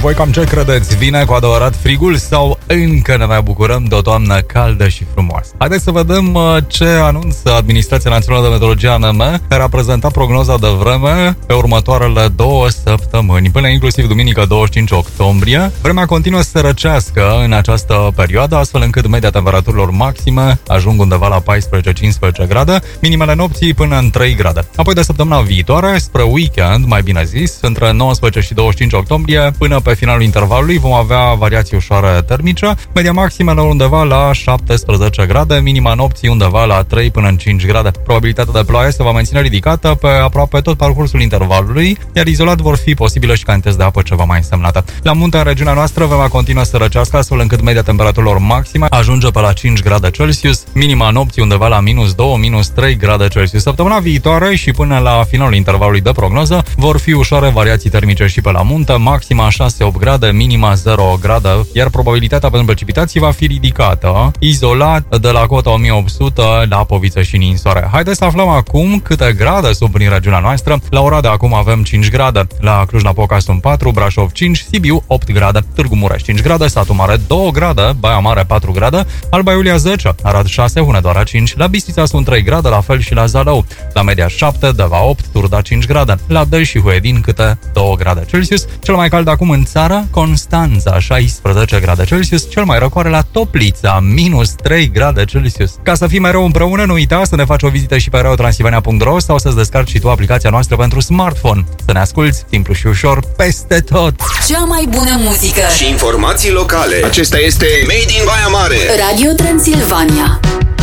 voi cam ce credeți? Vine cu adevărat frigul sau încă ne mai bucurăm de o toamnă caldă și frumoasă? Haideți să vedem ce anunță Administrația Națională de Meteorologie ANM, care a prezentat prognoza de vreme pe următoarele 2 săptămâni, până inclusiv duminică 25 octombrie. Vremea continuă să se răcească în această perioadă, astfel încât media temperaturilor maxime ajung undeva la 14-15 grade, minimele nopții până în 3 grade. Apoi de săptămâna viitoare, spre weekend, mai bine zis, între 19 și 25 octombrie, până pe finalul intervalului, vom avea variații ușoare termice, media maximă undeva la 17 grade, minima nopții undeva la 3 până în 5 grade. Probabilitatea de ploaie se va menține ridicată pe aproape tot parcursul intervalului, iar izolat vor fi posibile și cantități de apă ceva mai însemnate. La munte, în regiunea noastră, vremea continuă să răcească, astfel încât media temperaturilor maxime ajunge pe la 5 grade Celsius, minima nopții undeva la -2, -3 grade Celsius. Săptămâna viitoare și până la finalul intervalului de prognoză vor fi ușoare variații termice și pe la munte, maxima 6-8 grade, minima 0 grade, iar probabilitatea pentru precipitații va fi ridicată, izolat de la cota 1800 la Poviță și Ninsoare. Haideți să aflăm acum câte grade sunt prin regiunea noastră. La ora de acum avem 5 grade, la Cluj-Napoca sunt 4, Brașov 5, Sibiu 8 grade, Târgu Mureș 5 grade, Satu Mare 2 grade, Baia Mare 4 grade, Alba Iulia 10, Arad 6, Hunedoara 5, la Bistrița sunt 3 grade, la fel și la Zalău, la Media 7, Deva 8, Turda 5 grade, la Dăj și Huedin câte 2 grade Celsius. Cel mai cald acum în țară, Constanța 16 grade Celsius, cel mai răcoare la Toplița -3 grade Celsius. Ca să fii mereu împreună, nu uita să ne faci o vizită și pe reotransylvania.ro sau să-ți descarci și tu aplicația noastră pentru smartphone. Să ne asculți simplu și ușor peste tot. Cea mai bună muzică și informații locale. Acesta este Made in Baia Mare. Radio Transilvania.